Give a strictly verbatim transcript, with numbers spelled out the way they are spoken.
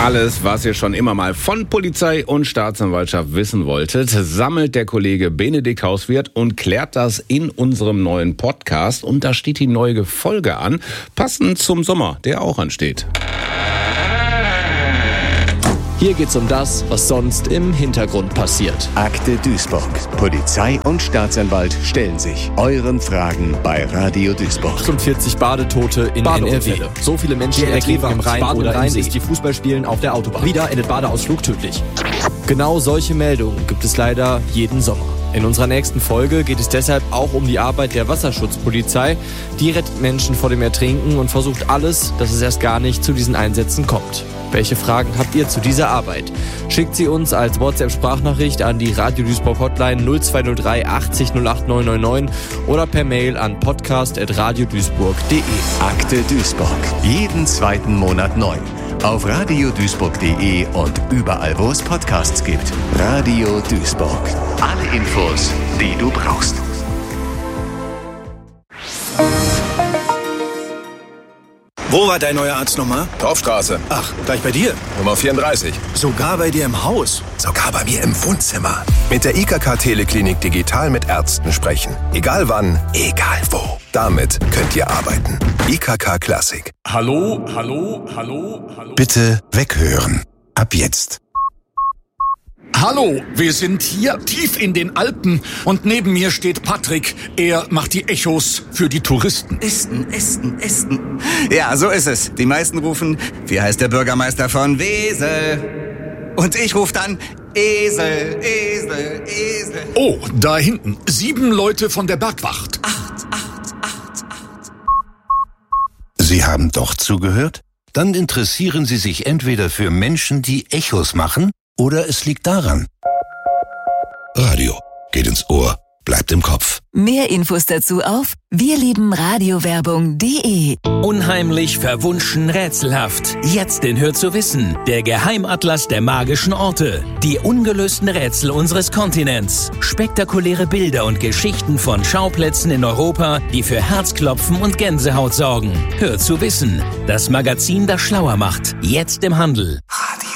Alles, was ihr schon immer mal von Polizei und Staatsanwaltschaft wissen wolltet, sammelt der Kollege Benedikt Hauswirth und klärt das in unserem neuen Podcast. Und da steht die neue Folge an, passend zum Sommer, der auch ansteht. Hier geht's um das, was sonst im Hintergrund passiert. Akte Duisburg. Polizei und Staatsanwalt stellen sich euren Fragen bei Radio Duisburg. achtundvierzig Badetote in N R W. So viele Menschen ertrinken im Rhein oder im See. Die Fußballspielen auf der Autobahn. Wieder endet Badeausflug tödlich. Genau solche Meldungen gibt es leider jeden Sommer. In unserer nächsten Folge geht es deshalb auch um die Arbeit der Wasserschutzpolizei. Die rettet Menschen vor dem Ertrinken und versucht alles, dass es erst gar nicht zu diesen Einsätzen kommt. Welche Fragen habt ihr zu dieser Arbeit? Schickt sie uns als WhatsApp-Sprachnachricht an die Radio Duisburg Hotline null zwei null drei achtzig null acht neun neun neun oder per Mail an podcast at radioduisburg punkt de. Akte Duisburg. Jeden zweiten Monat neu. Auf radioduisburg punkt de und überall, wo es Podcasts gibt. Radio Duisburg. Alle Infos, die du brauchst. Wo war dein neuer Arzt nochmal? Torfstraße. Ach, gleich bei dir? Nummer vierunddreißig. Sogar bei dir im Haus? Sogar bei mir im Wohnzimmer. Mit der I K K Teleklinik digital mit Ärzten sprechen. Egal wann, egal wo. Damit könnt ihr arbeiten. I K K Klassik. Hallo, hallo, hallo, hallo. Bitte weghören. Ab jetzt. Hallo, wir sind hier tief in den Alpen und neben mir steht Patrick. Er macht die Echos für die Touristen. Esten, Esten, Esten. Ja, so ist es. Die meisten rufen, wie heißt der Bürgermeister von Wesel? Und ich rufe dann, Esel, Esel, Esel. Oh, da hinten. Sieben Leute von der Bergwacht. Acht, acht, acht, acht. Sie haben doch zugehört? Dann interessieren Sie sich entweder für Menschen, die Echos machen, oder es liegt daran. Radio geht ins Ohr, bleibt im Kopf. Mehr Infos dazu auf wirliebenradiowerbung punkt de. Unheimlich, verwunschen, rätselhaft. Jetzt in Hör zu wissen, der Geheimatlas der magischen Orte. Die ungelösten Rätsel unseres Kontinents. Spektakuläre Bilder und Geschichten von Schauplätzen in Europa, die für Herzklopfen und Gänsehaut sorgen. Hör zu wissen, das Magazin, das schlauer macht. Jetzt im Handel. Radio.